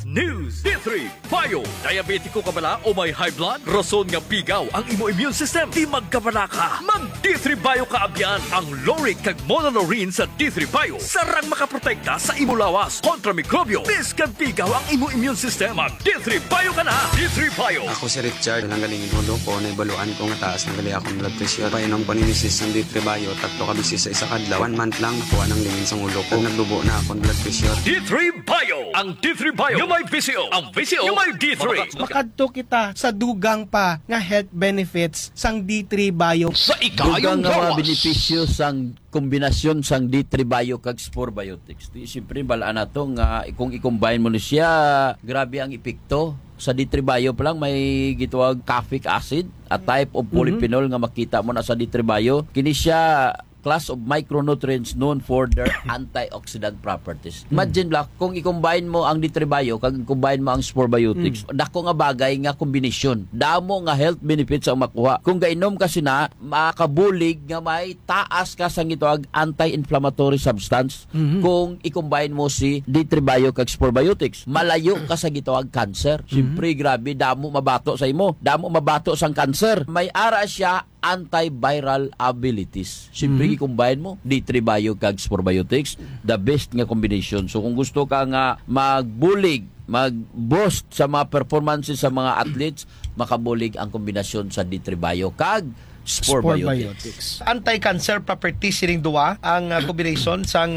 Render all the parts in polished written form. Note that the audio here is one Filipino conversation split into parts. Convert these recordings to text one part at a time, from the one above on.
News. D3 Bio. Diabetiko ka bala o may high blood? Rason nga pigaw ang imo immune system. Di magkabala ka. Mag D3 Bio ka abyan. Ang Loric kag Monolaurin sa D3 Bio. Sarang makaprotekta sa imo lawas kontra mikrobyo. Biskan pigaw ang imo immune system. Mag D3 Bio ka na. D3 Bio. Ako si Richard. Nanggalingin hulo ko. Naibaluan ko nga taas. Nagali akong blood pressure. Painom ko ni Mrs. ng D3 Bio. 3 ka bisis sa isa kadlaw. 1 month lang nakuha ng lingin sa ulo ko. Nagdubo na akong blood pressure. D3 Bio. Ang D3 Bio. Yung may VCO. Ang VCO. Yung may D3. Makadto kita sa dugang pa nga health benefits sang D3 Bio. Sa Dugang ikayong nga mga gawas. benepisyo sang kombinasyon sang D3 Bio kag Spore Biotics. Di siyempre balaan na to nga kung i-combine mo na siya, grabe ang epekto. Sa D3 Bio pa lang may gitawag caffeic acid, a type of polyphenol nga makita mo na sa D3 Bio. Kini siya class of micronutrients known for their antioxidant properties. Imagine lang, kung i-combine mo ang D3 Bio, kag i-combine mo ang Spore Biotics, dako nga bagay nga kombinasyon. Damo nga health benefits ang makuha. Kung gainom kasi na, makabulig nga may taas ka sang ito anti-inflammatory substance kung i-combine mo si D3 Bio kag Spore Biotics. Malayo ka sa gitawag cancer. Siyempre, grabe, damo mabato sa imo. Damo mabato sang cancer. May ara siya antiviral abilities. Siyempre, i-combine mo D3 Bio kag Spore Biotics, the best nga combination. So kung gusto ka nga magbulig, mag-boost sa mga performances sa mga athletes, makabulig ang kombinasyon sa D3 Bio kag Spore Biotics. Anti-cancer properties sining duwa ang combination sang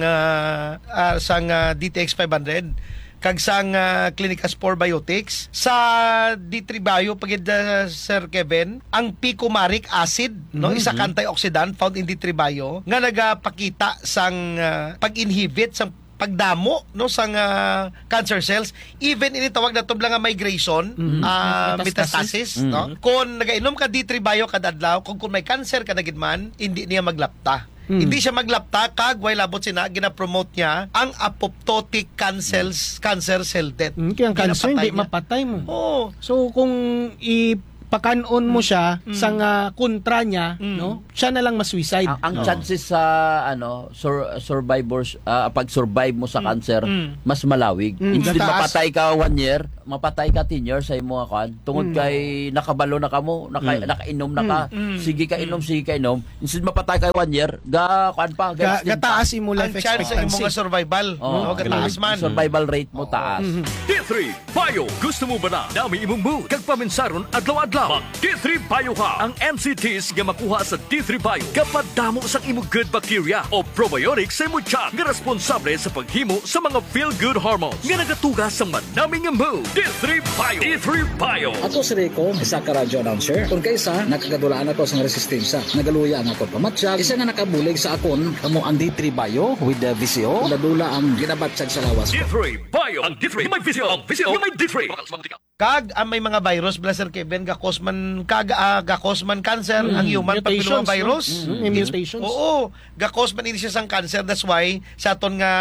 DTX 500 kag sang Clinica Spore Biotics. Sa D3 Bio pagid Sir Kevin, ang picomaric acid, no, isa ka antioxidant found in D3 Bio nga nagapakita sang pag-inhibit sang pagdamo no sang cancer cells, even ini tawag na tubla nga migration, metastasis, no. Kung nagainom ka D3 Bio kada adlaw, kung may cancer ka na gid man, hindi niya maglapta. Hindi siya maglapta kag way labot sina gina-promote niya ang apoptotic cancer cell death. Kaya ang cancer hindi niya. mapatay mo. Oh, So kung ipakanon mo siya sa kontra niya, no? Siya na lang ma-suicide. Ang chances sa survivors pag-survive mo sa cancer mas malawig. Instead Tataas. mapatay ka 1 year, mapatay ka 10 years sa imo kan. Tungod kay nakabalo na ka mo, nakainom na ka. Sige ka inom. Instead mapatay ka 1 year, Gataas mo ang life chance sa imong expectancy. survival, no, gataas man. survival rate mo taas. D3 Bio. Gusto mo ba na dami imong mood kag paminsaron adlaw-adlaw? Mag D3 Bio ka. Ang MCTs nga makuha sa D3 Bio kapag damo sang imong good bacteria o probiotics sa imong tiyan nga responsable sa paghimo sa mga feel-good hormones nga nagatugas sa madaming mood. D3 Bio. D3 Bio. Ako si Rico, isa ka radyo announcer. Kung kaysa, nakagadulaan ako sa resistensya. Nagaluya ang ako pamatsyag. Isa nga nakabulig sa akon, kamo ang D3 Bio with the VCO. Nadula ang ginabatsyag sa lawas ko. D3 Bio. Ang D3 yung may VCO. Ang VCO yung may D3. Kag ang may mga virus bla Sir Kevin gakosman cancer ang human Mutations, papillomavirus. no? May mutations. Oo, gakosman ini siya sang cancer. That's why sa aton nga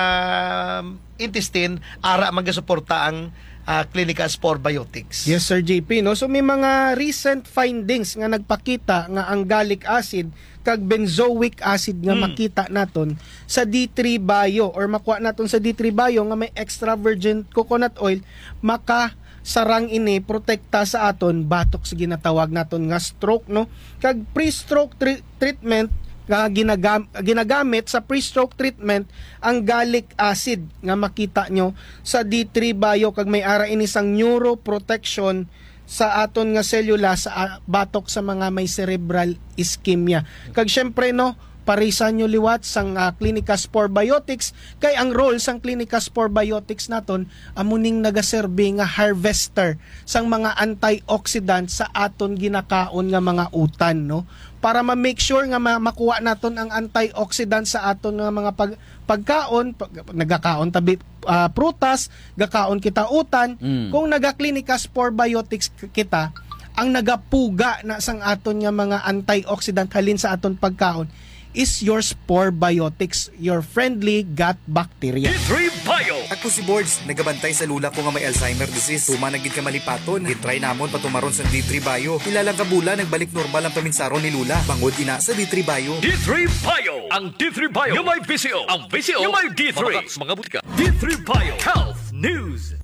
intestine ara magasuporta ang Clinica Spore Biotics. Yes, Sir JP, no? So may mga recent findings nga nagpakita nga ang gallic acid kag benzoic acid nga makita naton sa D3 Bio or makuha naton sa D3 Bio nga may extra virgin coconut oil, sarang ini protekta sa aton batok sa ginatawag naton nga stroke, no. Kag pre-stroke treatment nga ginagamit sa pre-stroke treatment ang gallic acid nga makita nyo sa D3 Bio kag may ara ini sang neuroprotection sa aton nga selula sa batok sa mga may cerebral ischemia. Kag syempre, no, parisan nyo liwat sang Clinica Spore Biotics kay ang role sang Clinica Spore Biotics naton amuning nagaserbe nga harvester sang mga antioxidants sa aton ginakaon nga mga utan, no, para ma-make sure nga makuha naton ang antioxidants sa aton nga mga pagkaon, nagakaon tabi prutas, gakaon kita utan. Kung naga-Clinica Spore Biotics kita, ang nagapuga na sang aton nga mga antioxidant halin sa aton pagkaon is your Spore Biotics, your friendly gut bacteria. D3 Bio. Ako si Boards, nagabantay sa lula ko nga may Alzheimer disease. Tumanagid ka malipaton, gitry namon patumaron sa D3 Bio. Ilang kabula nagbalik normal ang paminsaron ni Lula. Bangod ina sa D3 Bio. D3 Bio. Ang D3 Bio yung may VCO. Ang VCO yung may D3. Mga butika. D3 Bio. Health News.